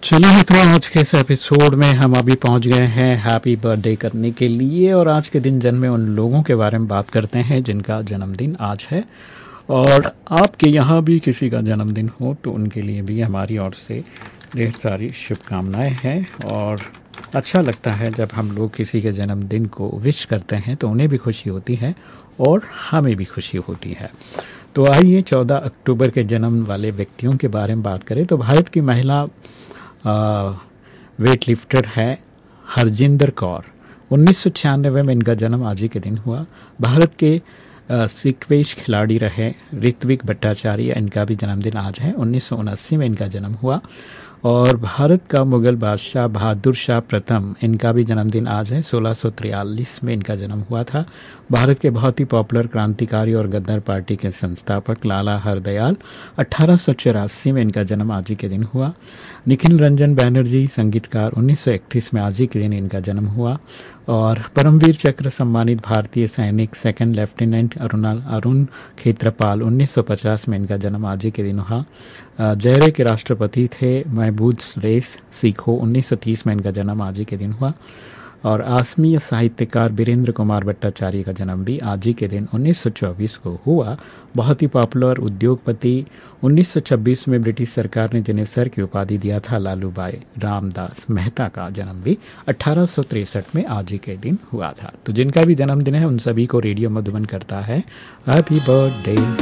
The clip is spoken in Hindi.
चलिए मित्रों, आज के इस एपिसोड में हम अभी पहुंच गए हैं हैप्पी बर्थडे करने के लिए। और आज के दिन जन्मे उन लोगों के बारे में बात करते हैं जिनका जन्मदिन आज है। और आपके यहाँ भी किसी का जन्मदिन हो तो उनके लिए भी हमारी ओर से ढेर सारी शुभकामनाएं हैं। और अच्छा लगता है जब हम लोग किसी के जन्मदिन को विश करते हैं तो उन्हें भी खुशी होती है और हमें भी खुशी होती है। तो आइए 14 अक्टूबर के जन्म वाले व्यक्तियों के बारे में बात करें। तो भारत की महिला वेट लिफ्टर है हरजिंदर कौर। 1996 में इनका जन्म आज ही के दिन हुआ। भारत के स्क्वैश खिलाड़ी रहे ऋत्विक भट्टाचार्य, इनका भी जन्मदिन आज है। 1979 में इनका जन्म हुआ। और भारत का मुगल बादशाह बहादुर शाह प्रथम, इनका भी जन्मदिन आज है। 1643 में इनका जन्म हुआ था। भारत के बहुत ही पॉपुलर क्रांतिकारी और गद्दार पार्टी के संस्थापक लाला हरदयाल, 1884 में इनका जन्म आज ही के दिन हुआ। निखिल रंजन बैनर्जी संगीतकार, 1931 में आज ही के दिन इनका जन्म हुआ। और परमवीर चक्र सम्मानित भारतीय सैनिक सेकंड लेफ्टिनेंट अरुण खेत्रपाल, 1950 में इनका जन्म आज ही के दिन हुआ। जयरे के राष्ट्रपति थे महमूद रेस सीखो, 1930 में इनका जन्म आज ही के दिन हुआ। और आसमीय साहित्यकार बीरेंद्र कुमार भट्टाचार्य का जन्म भी आज ही के दिन 1924 को हुआ। बहुत ही पॉपुलर उद्योगपति, 1926 में ब्रिटिश सरकार ने जिन्हें सर की उपाधि दिया था, लालूभाई रामदास मेहता का जन्म भी 1863 में आज ही के दिन हुआ था। तो जिनका भी जन्मदिन है उन सभी को रेडियो मधुबन करता है हैप्पी बर्थडे।